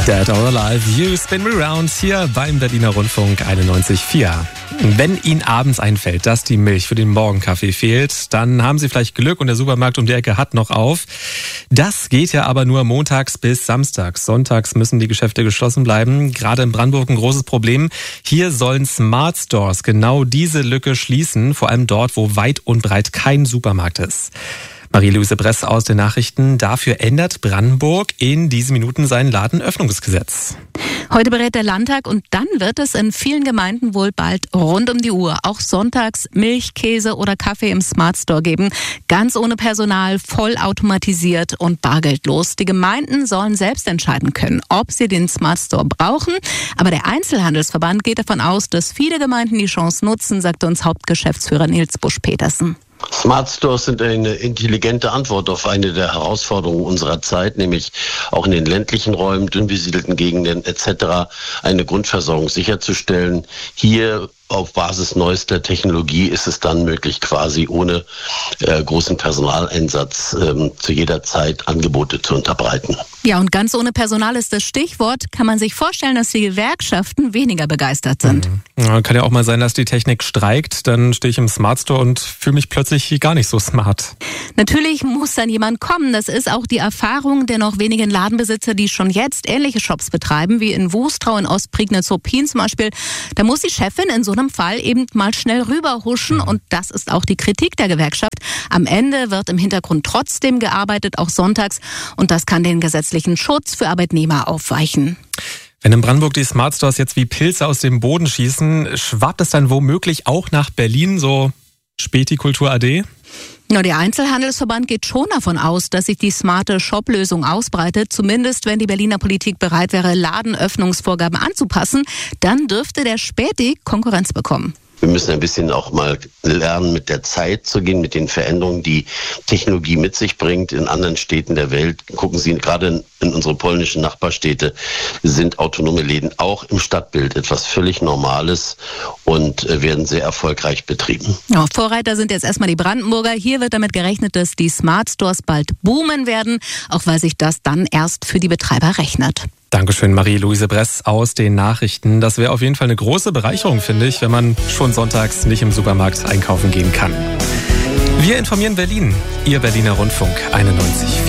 Dead or Alive, You Spin Me Round hier beim Berliner Rundfunk 91.4. Wenn Ihnen abends einfällt, dass die Milch für den Morgenkaffee fehlt, dann haben Sie vielleicht Glück und der Supermarkt um die Ecke hat noch auf. Das geht ja aber nur montags bis samstags. Sonntags müssen die Geschäfte geschlossen bleiben. Gerade in Brandenburg ein großes Problem. Hier sollen Smart Stores genau diese Lücke schließen, vor allem dort, wo weit und breit kein Supermarkt ist. Marie-Louise Bress aus den Nachrichten. Dafür ändert Brandenburg in diesen Minuten sein Ladenöffnungsgesetz. Heute berät der Landtag und dann wird es in vielen Gemeinden wohl bald rund um die Uhr auch sonntags Milch, Käse oder Kaffee im Smart Store geben. Ganz ohne Personal, vollautomatisiert und bargeldlos. Die Gemeinden sollen selbst entscheiden können, ob sie den Smart Store brauchen. Aber der Einzelhandelsverband geht davon aus, dass viele Gemeinden die Chance nutzen, sagte uns Hauptgeschäftsführer Nils Busch-Petersen. Smart Stores sind eine intelligente Antwort auf eine der Herausforderungen unserer Zeit, nämlich auch in den ländlichen Räumen, dünn besiedelten Gegenden etc. eine Grundversorgung sicherzustellen. Hier auf Basis neuester Technologie ist es dann möglich, quasi ohne großen Personaleinsatz zu jeder Zeit Angebote zu unterbreiten. Ja, und ganz ohne Personal ist das Stichwort. Kann man sich vorstellen, dass die Gewerkschaften weniger begeistert sind? Ja, kann ja auch mal sein, dass die Technik streikt. Dann stehe ich im Smart Store und fühle mich plötzlich gar nicht so smart. Natürlich muss dann jemand kommen. Das ist auch die Erfahrung der noch wenigen Ladenbesitzer, die schon jetzt ähnliche Shops betreiben, wie in Wustrau, in Ostprignitz-Ruppin zum Beispiel. Da muss die Chefin in so einem Fall eben mal schnell rüberhuschen und das ist auch die Kritik der Gewerkschaft. Am Ende wird im Hintergrund trotzdem gearbeitet, auch sonntags, und das kann den gesetzlichen Schutz für Arbeitnehmer aufweichen. Wenn in Brandenburg die Smart Stores jetzt wie Pilze aus dem Boden schießen, schwappt es dann womöglich auch nach Berlin, so Späti-Kultur AD? Na, der Einzelhandelsverband geht schon davon aus, dass sich die smarte Shop-Lösung ausbreitet. Zumindest wenn die Berliner Politik bereit wäre, Ladenöffnungsvorgaben anzupassen, dann dürfte der Späti Konkurrenz bekommen. Wir müssen ein bisschen auch mal lernen, mit der Zeit zu gehen, mit den Veränderungen, die Technologie mit sich bringt. In anderen Städten der Welt, gucken Sie gerade in unsere polnischen Nachbarstädte, sind autonome Läden auch im Stadtbild etwas völlig Normales und werden sehr erfolgreich betrieben. Ja, Vorreiter sind jetzt erstmal die Brandenburger. Hier wird damit gerechnet, dass die Smart Stores bald boomen werden, auch weil sich das dann erst für die Betreiber rechnet. Dankeschön, Marie-Louise Bress aus den Nachrichten. Das wäre auf jeden Fall eine große Bereicherung, finde ich, wenn man schon sonntags nicht im Supermarkt einkaufen gehen kann. Wir informieren Berlin, Ihr Berliner Rundfunk 91.4.